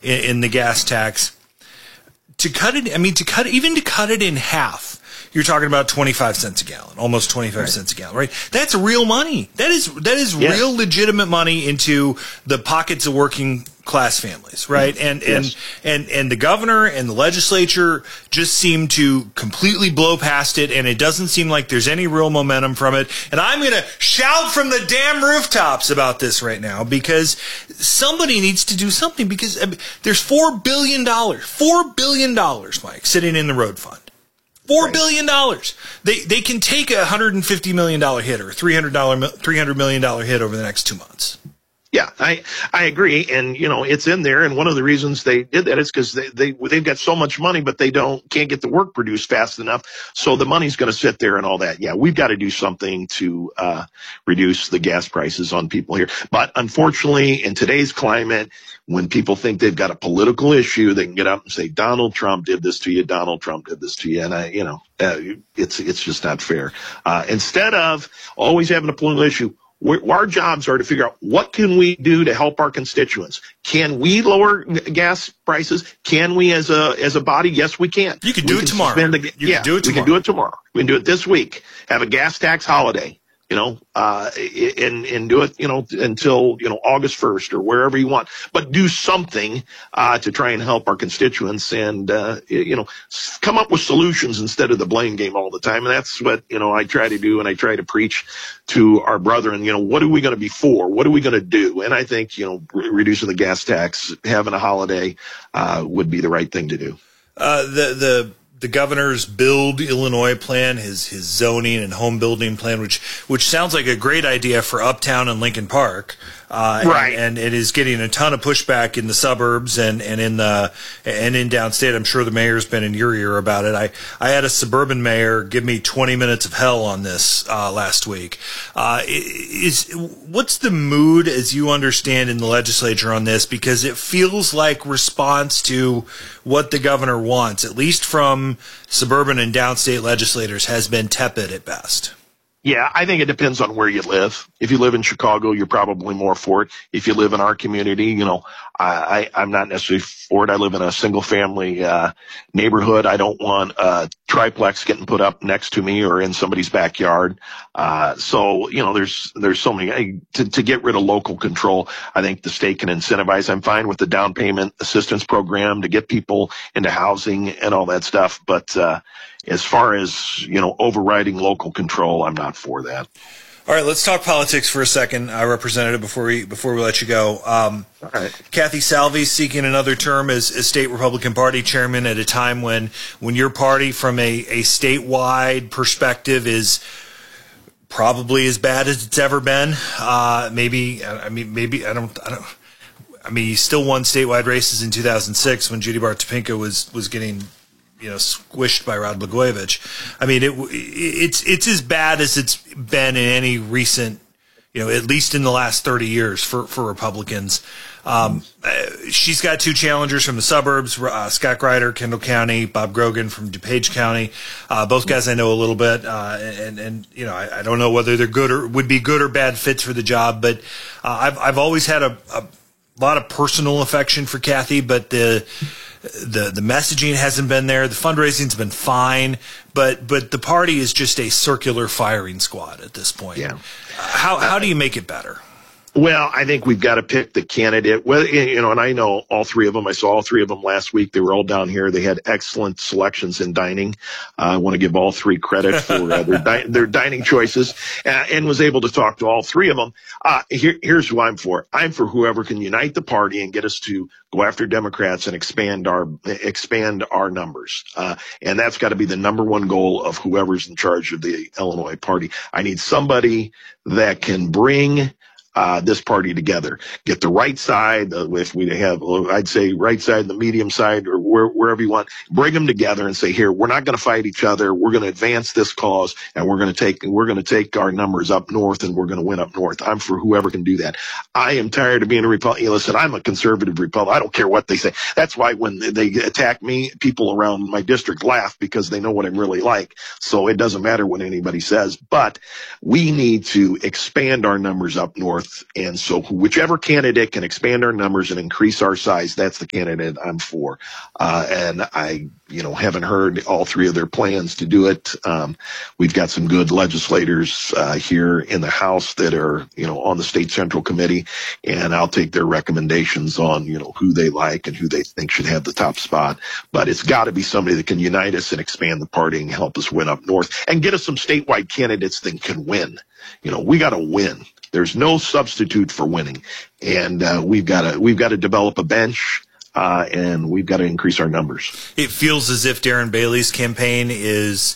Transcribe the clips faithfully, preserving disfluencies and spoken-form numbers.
in, in the gas tax. To cut it, I mean, to cut even to cut it in half, you're talking about twenty-five cents a gallon, almost twenty-five right. cents a gallon, right? That's real money. That is that is yes. real legitimate money into the pockets of working class families, right? And yes. and and and the governor and the legislature just seem to completely blow past it, and it doesn't seem like there's any real momentum from it. And I'm going to shout from the damn rooftops about this right now, because somebody needs to do something, because I mean, there's four billion dollars, four billion dollars, Mike, sitting in the road fund. Four right. billion dollars. They they can take a one hundred fifty million dollar hit or a three hundred dollar three hundred million dollar hit over the next two months. Yeah, I I agree, and you know it's in there. And one of the reasons they did that is because they they they've got so much money, but they don't can't get the work produced fast enough. So the money's going to sit there and all that. Yeah, we've got to do something to uh, reduce the gas prices on people here. But unfortunately, in today's climate, when people think they've got a political issue, they can get up and say, Donald Trump did this to you, Donald Trump did this to you. And I, you know, uh, it's, it's just not fair. Uh, instead of always having a political issue, we're, our jobs are to figure out what can we do to help our constituents. Can we lower gas prices? Can we as a, as a body? Yes, we can. You can do we it can tomorrow. The, you yeah, can do it tomorrow. We can do it tomorrow. We can do it this week. Have a gas tax holiday. You know, uh, and, and do it, you know, until, you know, August first or wherever you want, but do something, uh, to try and help our constituents and, uh, you know, come up with solutions instead of the blame game all the time. And that's what, you know, I try to do. And I try to preach to our brethren, you know, what are we going to be for? What are we going to do? And I think, you know, re- reducing the gas tax, having a holiday, uh, would be the right thing to do. Uh, the, the, The governor's Build Illinois plan, his his zoning and home building plan, which which sounds like a great idea for Uptown and Lincoln Park, uh, right? And, and it is getting a ton of pushback in the suburbs and, and in the and in downstate. I'm sure the mayor's been in your ear about it. I I had a suburban mayor give me twenty minutes of hell on this uh, last week. Uh, is what's the mood as you understand in the legislature on this? Because it feels like response to what the governor wants, at least from suburban and downstate legislators, has been tepid at best. Yeah, I think it depends on where you live. If you live in Chicago, you're probably more for it. If you live in our community, you know, I, I, I'm not necessarily for it. I live in a single family uh, neighborhood. I don't want a triplex getting put up next to me or in somebody's backyard. Uh, so, you know, there's there's so many. I, to, to get rid of local control, I think the state can incentivize. I'm fine with the down payment assistance program to get people into housing and all that stuff. But uh, as far as, you know, overriding local control, I'm not for that. All right, let's talk politics for a second, uh, Representative, before we before we let you go. Um, All right. Kathy Salvi seeking another term as, as state Republican Party chairman at a time when when your party, from a, a statewide perspective, is probably as bad as it's ever been. Uh, maybe I mean maybe I don't I don't. I mean, he still won statewide races in two thousand six when Judy Bart Topinka was was getting, you know, squished by Rod Blagojevich. I mean, it, it's it's as bad as it's been in any recent, you know, at least in the last thirty years for, for Republicans. Um, she's got two challengers from the suburbs, uh, Scott Greider, Kendall County, Bob Grogan from DuPage County. Uh, both guys I know a little bit, uh, and, and, you know, I, I don't know whether they're good or would be good or bad fits for the job, but uh, I've, I've always had a, a lot of personal affection for Kathy, but the, The the messaging hasn't been there. The fundraising's been fine, but but the party is just a circular firing squad at this point. Yeah. How how do you make it better? Well, I think we've got to pick the candidate. Well, you know, and I know all three of them. I saw all three of them last week. They were all down here. They had excellent selections in dining. Uh, I want to give all three credit for uh, their, di- their dining choices, uh, and was able to talk to all three of them. Uh, here, here's who I'm for. I'm for whoever can unite the party and get us to go after Democrats and expand our expand our numbers. Uh, and that's got to be the number one goal of whoever's in charge of the Illinois party. I need somebody that can bring Uh, this party together, get the right side. Uh, if we have, I'd say right side, the medium side, or where, wherever you want, bring them together and say, here, we're not going to fight each other. We're going to advance this cause, and we're going to take, we're going to take our numbers up north, and we're going to win up north. I'm for whoever can do that. I am tired of being a Republican. Listen, I'm a conservative Republican. I don't care what they say. That's why when they attack me, people around my district laugh because they know what I'm really like. So it doesn't matter what anybody says, but we need to expand our numbers up north north. And so whichever candidate can expand our numbers and increase our size, that's the candidate I'm for. Uh, and I, you know, haven't heard all three of their plans to do it. Um, we've got some good legislators uh, here in the House that are, you know, on the State Central Committee, and I'll take their recommendations on, you know, who they like and who they think should have the top spot. But it's got to be somebody that can unite us and expand the party and help us win up north and get us some statewide candidates that can win. You know, we got to win. There's no substitute for winning, and uh, we've got to we've got to develop a bench. Uh, and we've got to increase our numbers. It feels as if Darren Bailey's campaign is,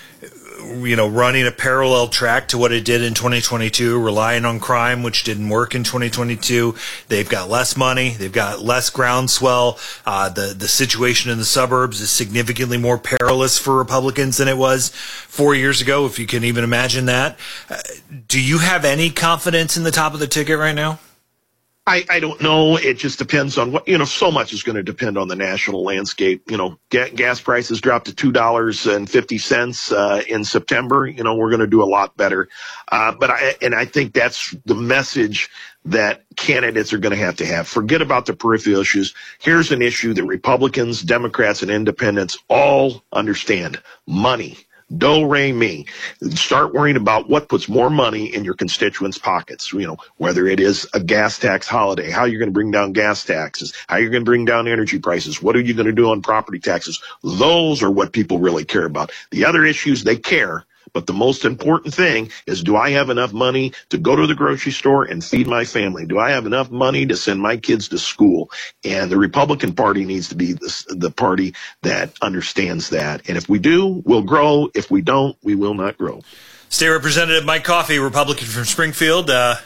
you know, running a parallel track to what it did in twenty twenty-two, relying on crime, which didn't work in twenty twenty-two. They've got less money. They've got less groundswell. Uh, the, the situation in the suburbs is significantly more perilous for Republicans than it was four years ago, if you can even imagine that. Uh, do you have any confidence in the top of the ticket right now? I, I don't know. It just depends on what, you know, so much is going to depend on the national landscape. You know, ga- gas prices dropped to two dollars and fifty cents uh, in September. You know, we're going to do a lot better. Uh, but I, and I think that's the message that candidates are going to have to have. Forget about the peripheral issues. Here's an issue that Republicans, Democrats, and independents all understand: money. Do, re, mi. Start worrying about what puts more money in your constituents' pockets. You know, whether it is a gas tax holiday, how you're going to bring down gas taxes, how you're going to bring down energy prices, what are you going to do on property taxes? Those are what people really care about. The other issues, they care. But the most important thing is, do I have enough money to go to the grocery store and feed my family? Do I have enough money to send my kids to school? And the Republican Party needs to be the, the party that understands that. And if we do, we'll grow. If we don't, we will not grow. State Representative Mike Coffey, Republican from Springfield, uh,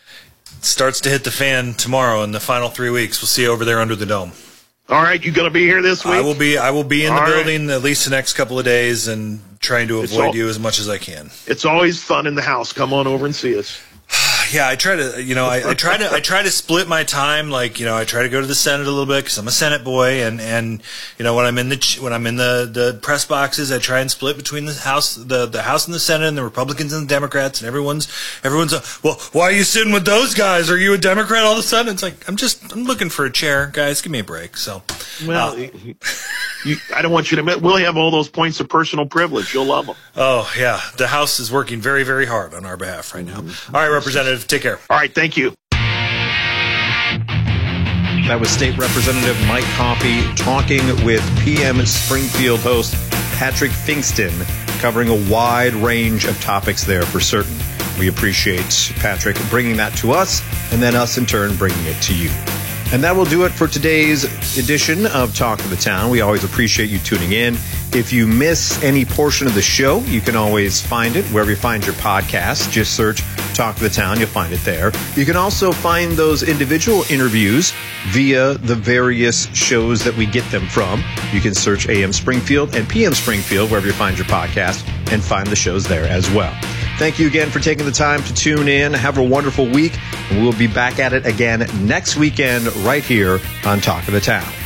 starts to hit the fan tomorrow in the final three weeks. We'll see you over there under the dome. All right, you going to be here this week? I will be. I will be in the All building right. at least the next couple of days, and trying to avoid all, you as much as I can. It's always fun in the house. Come on over and see us. Yeah, I try to, you know, I, I try to, I try to split my time. Like, you know, I try to go to the Senate a little bit because I'm a Senate boy, and, and you know, when I'm in the when I'm in the, the press boxes, I try and split between the House, the the House and the Senate, and the Republicans and the Democrats, and everyone's everyone's uh, well, why are you sitting with those guys? Are you a Democrat all of a sudden? It's like I'm just I'm looking for a chair, guys. Give me a break. So, well, uh, you, I don't want you to admit we'll have all those points of personal privilege. You'll love them. Oh yeah, the House is working very very hard on our behalf right now. Mm-hmm. All right, Representative, take care. All right, thank you. That was State Representative Mike Coffey talking with P M Springfield host Patrick Finkston, covering a wide range of topics there for certain. We appreciate Patrick bringing that to us, and then us in turn bringing it to you. And that will do it for today's edition of Talk of the Town. We always appreciate you tuning in. If you miss any portion of the show, you can always find it wherever you find your podcast. Just search Talk of the Town. You'll find it there. You can also find those individual interviews via the various shows that we get them from. You can search A M Springfield and P M Springfield wherever you find your podcast and find the shows there as well. Thank you again for taking the time to tune in. Have a wonderful week. And we'll be back at it again next weekend right here on Talk of the Town.